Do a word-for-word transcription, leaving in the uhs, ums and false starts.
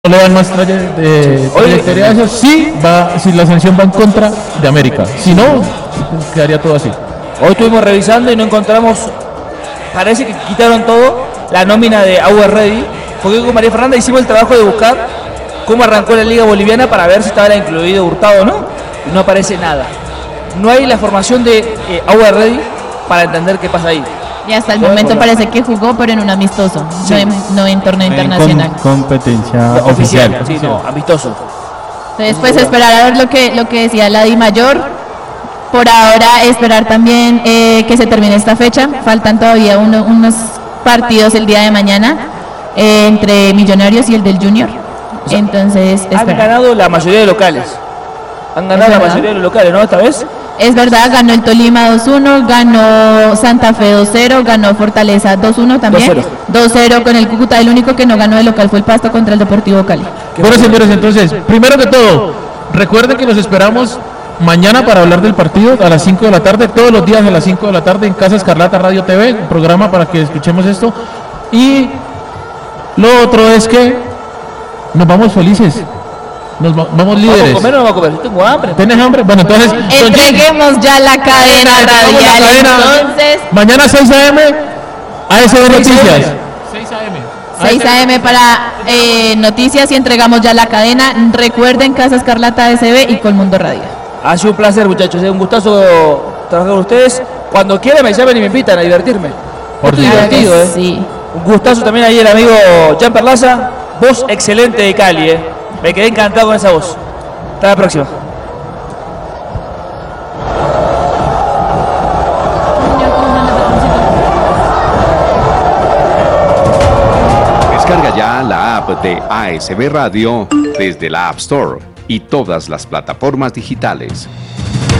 no le dan más traye- de trayectoria a eso, sí va, si la sanción va en contra de América, si no, quedaría todo así. Hoy estuvimos revisando y no encontramos, parece que quitaron todo, la nómina de Auer Ready, porque con María Fernanda hicimos el trabajo de buscar cómo arrancó la Liga Boliviana para ver si estaba incluido Hurtado o no, y no aparece nada. No hay la formación de eh, Auer Ready para entender qué pasa ahí. Y hasta el momento parece que jugó, pero en un amistoso, sí. no, en, no en torneo internacional. Com- competencia No, oficial, oficial. sí, no, amistoso. Entonces, pues esperar a ver lo que, lo que decía la Di Mayor. Por ahora, esperar también eh, que se termine esta fecha. Faltan todavía uno, unos partidos el día de mañana eh, entre Millonarios y el del Junior. O sea, Entonces, han esperar. ganado la mayoría de locales. Han ganado la verdad? mayoría de los locales, ¿no? Esta vez. Es verdad, ganó el Tolima dos uno, ganó Santa Fe dos cero, ganó Fortaleza dos uno también. dos cero. dos cero con el Cúcuta. El único que no ganó de local fue el Pasto contra el Deportivo Cali. Bueno, señores, entonces, primero que todo, recuerden que los esperamos mañana para hablar del partido a las cinco de la tarde, todos los días a las cinco de la tarde en Casa Escarlata Radio T V, un programa para que escuchemos esto. Y lo otro es que nos vamos felices, nos va- vamos ¿Vamos líderes. a comer o no vamos a comer? Yo tengo hambre. ¿Tienes hambre? Bueno, entonces, don Jay, Entreguemos ya la cadena entregamos la radial. cadena. Entonces, mañana seis a eme, A S B Noticias. seis a eme para eh, noticias y entregamos ya la cadena. Recuerden Casa Escarlata A S B y Colmundo Radio. Ha sido un placer, muchachos. Es un gustazo trabajar con ustedes. Cuando quieran me llaman y me invitan a divertirme. Por Esto es supuesto. divertido, ¿eh? Sí. Un gustazo también ahí el amigo Jean Perlaza. Voz excelente de Cali, ¿eh? Me quedé encantado con esa voz. Hasta la próxima. Descarga ya la app de A S B Radio desde la App Store y todas las plataformas digitales.